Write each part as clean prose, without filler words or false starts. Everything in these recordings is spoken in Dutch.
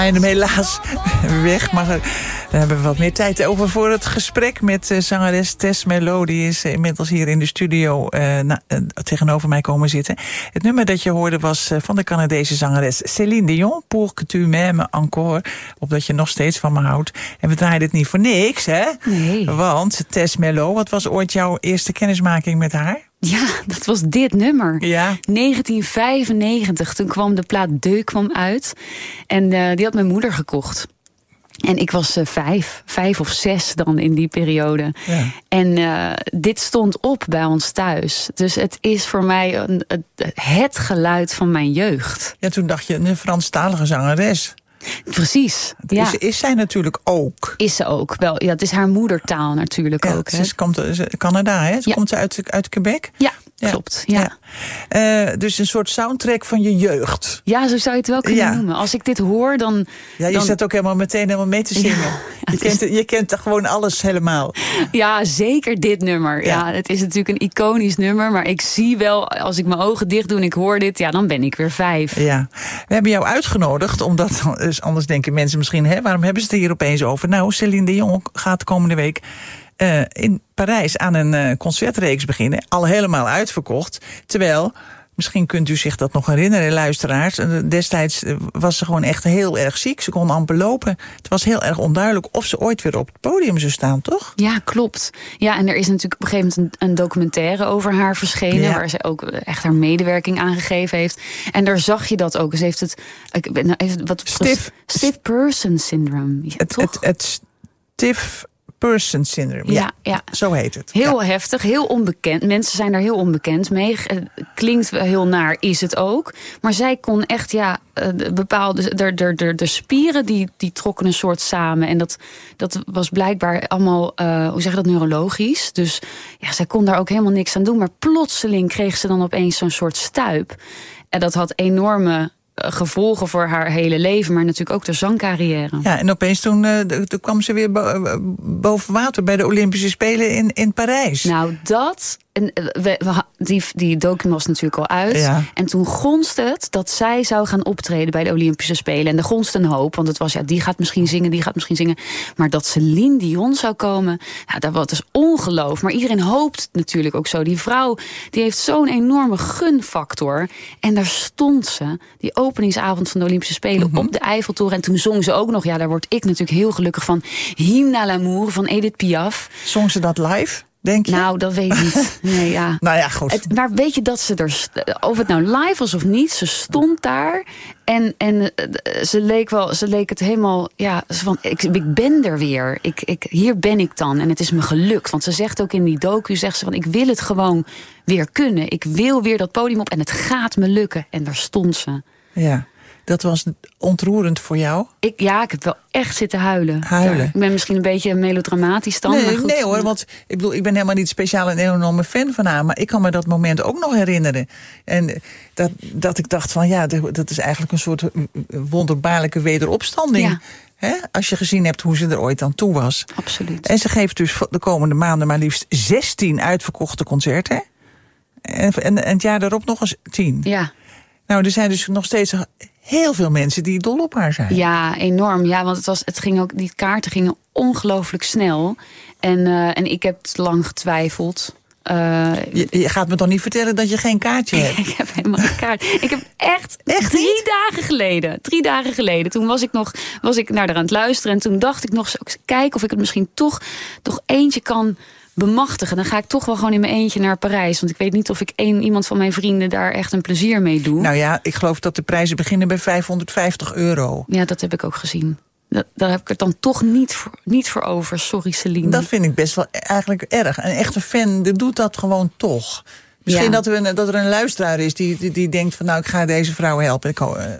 En hem helaas weg, maar we hebben wat meer tijd over voor het gesprek met zangeres Tess Merlot. Die is inmiddels hier in de studio tegenover mij komen zitten. Het nummer dat je hoorde was van de Canadese zangeres Céline Dion, Pour que tu m'aimes encore, opdat je nog steeds van me houdt. En we draaien het niet voor niks, hè? Nee. Want Tess Merlot, wat was ooit jouw eerste kennismaking met haar? Ja, dat was dit nummer. Ja. 1995, toen kwam de plaat Deux uit. En die had mijn moeder gekocht. En ik was 5 of 6 dan in die periode. Ja. En dit stond op bij ons thuis. Dus het is voor mij het geluid van mijn jeugd. Ja, toen dacht je, een Franstalige zangeres. Precies, ja. Is zij natuurlijk ook. Is ze ook. Wel, ja, het is haar moedertaal natuurlijk ook. Ze komt uit Canada, hè? Ze komt uit Quebec? Ja, klopt. Ja. Dus een soort soundtrack van je jeugd. Ja, zo zou je het wel kunnen noemen. Als ik dit hoor, dan... Ja, je zet ook helemaal mee te zingen. Ja, je kent toch gewoon alles helemaal. Ja, zeker dit nummer. Ja, het is natuurlijk een iconisch nummer. Maar ik zie wel, als ik mijn ogen dicht doe en ik hoor dit... ja, dan ben ik weer 5. Ja. We hebben jou uitgenodigd, omdat... Dus anders denken mensen misschien, waarom hebben ze het hier opeens over? Nou, Céline Dion gaat de komende week in Parijs aan een concertreeks beginnen. Al helemaal uitverkocht. Terwijl, misschien kunt u zich dat nog herinneren, luisteraars. Destijds was ze gewoon echt heel erg ziek. Ze kon amper lopen. Het was heel erg onduidelijk of ze ooit weer op het podium zou staan, toch? Ja, klopt. Ja, en er is natuurlijk op een gegeven moment een documentaire over haar verschenen. Ja. Waar ze ook echt haar medewerking aangegeven heeft. En daar zag je dat ook. Ze heeft het... Stiff person syndrome. Ja, het stiff person syndrome. Ja, zo heet het. Heel heftig, heel onbekend. Mensen zijn daar heel onbekend mee. Klinkt heel naar, is het ook. Maar zij kon echt, bepaalde... De spieren, die trokken een soort samen. En dat was blijkbaar allemaal, hoe zeg je dat, neurologisch. Dus ja, zij kon daar ook helemaal niks aan doen. Maar plotseling kreeg ze dan opeens zo'n soort stuip. En dat had enorme... gevolgen voor haar hele leven, maar natuurlijk ook de zangcarrière. Ja, en opeens toen kwam ze weer boven water bij de Olympische Spelen in Parijs. Nou, dat... Die docu was natuurlijk al uit. Ja. En toen gonste het dat zij zou gaan optreden bij de Olympische Spelen. En er gonste een hoop, want het was, die gaat misschien zingen. Maar dat Céline Dion zou komen, dat was dus ongeloof. Maar iedereen hoopt natuurlijk ook zo. Die vrouw, die heeft zo'n enorme gunfactor. En daar stond ze, die openingsavond van de Olympische Spelen, op de Eiffeltoren. En toen zong ze ook nog, daar word ik natuurlijk heel gelukkig van, Hymne à l'amour van Edith Piaf. Zong ze dat live? Denk je? Nou, dat weet ik niet. Nee, ja. Nou ja, goed. Maar weet je dat ze er... Of het nou live was of niet, ze stond daar. En ze leek het helemaal... Ja, van, ik ben er weer. Hier ben ik dan. En het is me gelukt. Want ze zegt ook in die docu, zegt ze van... Ik wil het gewoon weer kunnen. Ik wil weer dat podium op en het gaat me lukken. En daar stond ze. Ja. Dat was ontroerend voor jou? Ik heb wel echt zitten huilen. Ja, ik ben misschien een beetje melodramatisch dan. Nee, maar goed. Nee hoor, want ik ben helemaal niet speciaal een enorme fan van haar. Maar ik kan me dat moment ook nog herinneren. En dat ik dacht van dat is eigenlijk een soort wonderbaarlijke wederopstanding. Ja. Hè? Als je gezien hebt hoe ze er ooit aan toe was. Absoluut. En ze geeft dus de komende maanden maar liefst 16 uitverkochte concerten. En het jaar daarop nog eens 10. Ja. Nou, er zijn dus nog steeds heel veel mensen die dol op haar zijn. Ja, enorm. Ja, want het ging ook, die kaarten gingen ongelooflijk snel. En ik heb lang getwijfeld. Je gaat me toch niet vertellen dat je geen kaartje hebt? Ik heb helemaal geen kaart. Ik heb echt 3 dagen geleden. Toen was ik naar haar aan het luisteren. En toen dacht ik nog, kijken of ik het misschien toch eentje kan bemachtigen. Dan ga ik toch wel gewoon in mijn eentje naar Parijs. Want ik weet niet of ik iemand van mijn vrienden daar echt een plezier mee doe. Nou ja, ik geloof dat de prijzen beginnen bij €550. Ja, dat heb ik ook gezien. Daar heb ik het dan toch niet voor over. Sorry, Céline. Dat vind ik best wel eigenlijk erg. Een echte fan doet dat gewoon toch. Misschien dat er een luisteraar is die denkt van... ik ga deze vrouw helpen.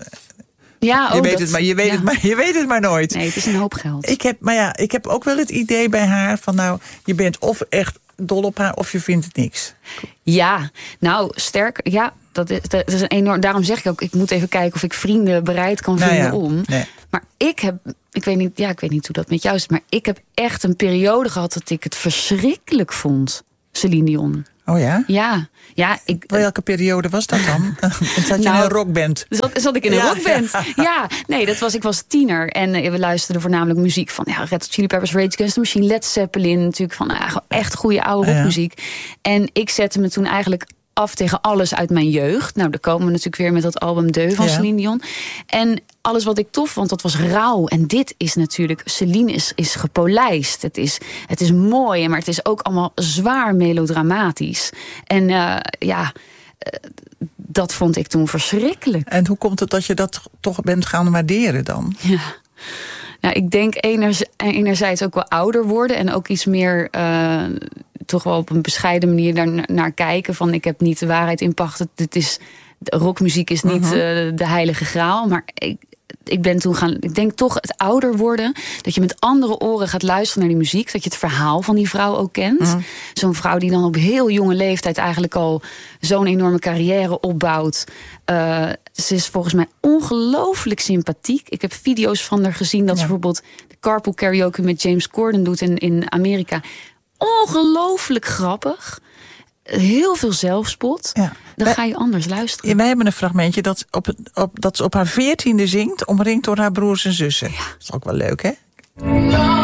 Je weet het maar nooit. Nee, het is een hoop geld. Ik heb ook wel het idee bij haar van... je bent of echt dol op haar of je vindt het niks. Ja, nou, sterk. Ja, dat is een enorm... Daarom zeg ik ook, ik moet even kijken of ik vrienden bereid kan vinden om. Nee. Maar ik weet niet hoe dat met jou is... maar ik heb echt een periode gehad dat ik het verschrikkelijk vond, Céline Dion. Oh ja? Ja. Welke periode was dat dan? Zat je in een rockband? Zat ik in een rockband? Ja. Nee, ik was tiener. En we luisterden voornamelijk muziek van Red Hot Chili Peppers, Rage Against the Machine, Led Zeppelin. Natuurlijk van echt goede oude rockmuziek. En ik zette me toen eigenlijk af tegen alles uit mijn jeugd. Nou, dan komen we natuurlijk weer met dat album Deux van Celine Dion. En alles wat ik tof vond, dat was rauw. En dit is natuurlijk, Celine is gepolijst. Het is mooi, maar het is ook allemaal zwaar melodramatisch. En dat vond ik toen verschrikkelijk. En hoe komt het dat je dat toch bent gaan waarderen dan? Ja, ik denk enerzijds ook wel ouder worden en ook iets meer toch wel op een bescheiden manier daarnaar kijken. Van ik heb niet de waarheid in pacht. Rockmuziek is niet de heilige graal. Maar ik denk toch het ouder worden. Dat je met andere oren gaat luisteren naar die muziek. Dat je het verhaal van die vrouw ook kent. Zo'n vrouw die dan op heel jonge leeftijd eigenlijk al zo'n enorme carrière opbouwt. Ze is volgens mij ongelooflijk sympathiek. Ik heb video's van haar gezien dat ze bijvoorbeeld de carpool karaoke met James Corden doet in Amerika. Ongelooflijk grappig. Heel veel zelfspot. Ja. Dan ga je anders luisteren. Wij hebben een fragmentje dat ze op haar 14e zingt, omringd door haar broers en zussen. Ja. Dat is ook wel leuk, hè?